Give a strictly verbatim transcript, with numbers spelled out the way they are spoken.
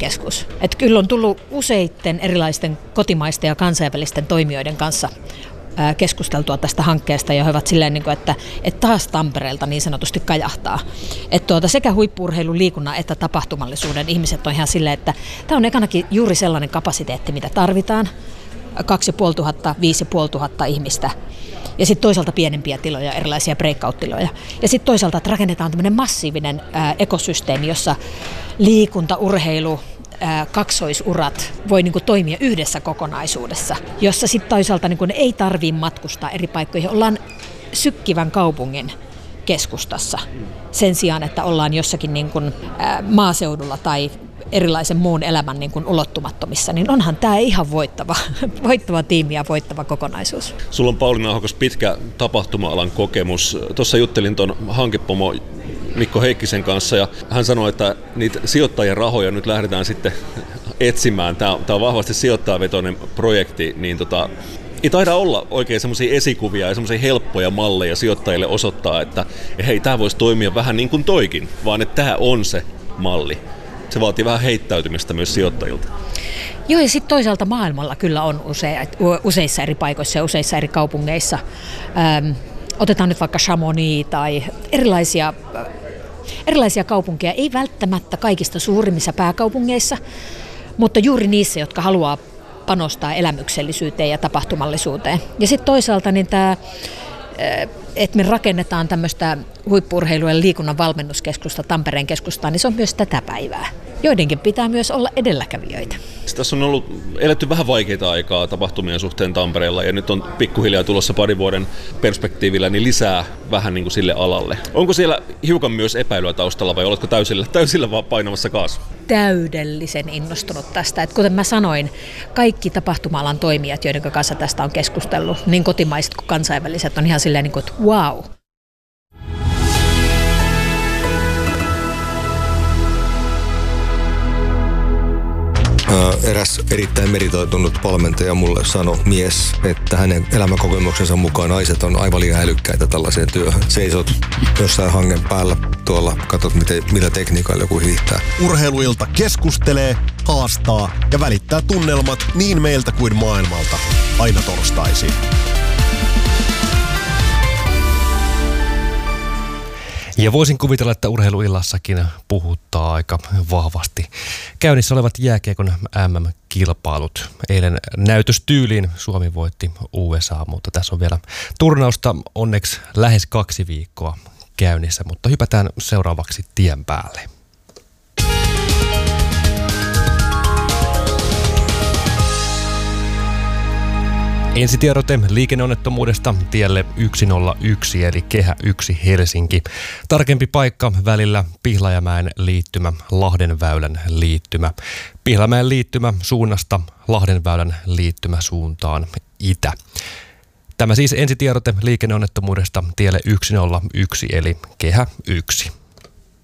keskus. Että kyllä on tullut useitten erilaisten kotimaisten ja kansainvälisten toimijoiden kanssa keskusteltua tästä hankkeesta ja he ovat silleen, että, että taas Tampereelta niin sanotusti kajahtaa. Että tuota, sekä huippu-urheilun, liikunnan että tapahtumallisuuden ihmiset on ihan silleen, että tämä on ekanakin juuri sellainen kapasiteetti, mitä tarvitaan. kaksi ja puoli tuhatta, viisi ja puoli tuhatta ihmistä. Ja sitten toisaalta pienempiä tiloja, erilaisia breakout-tiloja. Ja sitten toisaalta, että rakennetaan tämmöinen massiivinen ää, ekosysteemi, jossa liikunta, urheilu, ää, kaksoisurat voi niinku toimia yhdessä kokonaisuudessa, jossa sitten toisaalta niinku ei tarvitse matkustaa eri paikkoihin. Ollaan sykkivän kaupungin keskustassa sen sijaan, että ollaan jossakin niinku, ää, maaseudulla tai erilaisen muun elämän niin kuin ulottumattomissa, niin onhan tämä ihan voittava, voittava tiimi ja voittava kokonaisuus. Sulla on Pauliina Ahokas pitkä tapahtuma-alan kokemus. Tuossa juttelin tuon hankepomo Mikko Heikkisen kanssa ja hän sanoi, että niitä sijoittajien rahoja nyt lähdetään sitten etsimään. Tämä on, tämä on vahvasti sijoittajavetoinen projekti, niin tota, ei taida olla oikein semmoisia esikuvia ja semmoisia helppoja malleja sijoittajille osoittaa, että hei, tämä voisi toimia vähän niin kuin toikin, vaan että tämä on se malli. Se vaatii vähän heittäytymistä myös sijoittajilta. Joo, ja sitten toisaalta maailmalla kyllä on useissa eri paikoissa ja useissa eri kaupungeissa. Ähm, otetaan nyt vaikka Chamonix tai erilaisia, erilaisia kaupunkeja, ei välttämättä kaikista suurimmissa pääkaupungeissa, mutta juuri niissä, jotka haluaa panostaa elämyksellisyyteen ja tapahtumallisuuteen. Ja sitten toisaalta niin tämä, että me rakennetaan tämmöistä huippu-urheilun ja liikunnan valmennuskeskusta Tampereen keskustaan, niin se on myös tätä päivää. Joidenkin pitää myös olla edelläkävijöitä. Tässä on ollut eletty vähän vaikeita aikaa tapahtumien suhteen Tampereella ja nyt on pikkuhiljaa tulossa parin vuoden perspektiivillä niin lisää vähän niin kuin sille alalle. Onko siellä hiukan myös epäilyä taustalla vai oletko täysillä, täysillä vaan painamassa kaasua? Täydellisen innostunut tästä. Et kuten mä sanoin, kaikki tapahtuma-alan toimijat, joiden kanssa tästä on keskustellut, niin kotimaiset kuin kansainväliset, on ihan silleen, niin kuin, että wow. Eräs erittäin meritoitunut valmentaja mulle sanoi mies, että hänen elämänkokemuksensa mukaan naiset on aivan liian älykkäitä tällaiseen työhön. Seisot jossain hangen päällä tuolla, katsot miten, millä tekniikalla joku hiihtää. Urheiluilta keskustelee, haastaa ja välittää tunnelmat niin meiltä kuin maailmalta. Aina torstaisin. Ja voisin kuvitella, että urheiluillassakin puhuttaa aika vahvasti käynnissä olevat jääkiekon M M-kilpailut. Eilen näytöstyyliin Suomi voitti U S A, mutta tässä on vielä turnausta onneksi lähes kaksi viikkoa käynnissä, mutta hypätään seuraavaksi tien päälle. Ensitiedote liikenneonnettomuudesta tielle yksi nolla yksi eli Kehä yksi Helsinki. Tarkempi paikka välillä Pihlajamäen liittymä, Lahdenväylän liittymä. Pihlajamäen liittymä suunnasta Lahdenväylän liittymä suuntaan itä. Tämä siis ensitiedote liikenneonnettomuudesta tielle yksi nolla yksi eli Kehä yksi.